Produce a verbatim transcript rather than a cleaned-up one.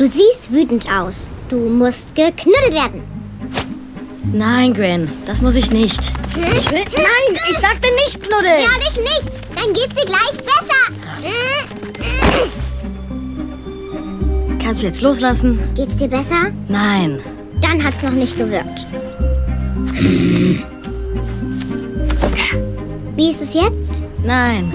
Du siehst wütend aus. Du musst geknuddelt werden. Nein, Gwen, das muss ich nicht. Hm? Ich will... Nein, ich sagte nicht knuddeln. Ja, dich nicht. Dann geht's dir gleich besser. Kannst du jetzt loslassen? Geht's dir besser? Nein. Dann hat's noch nicht gewirkt. Wie ist es jetzt? Nein.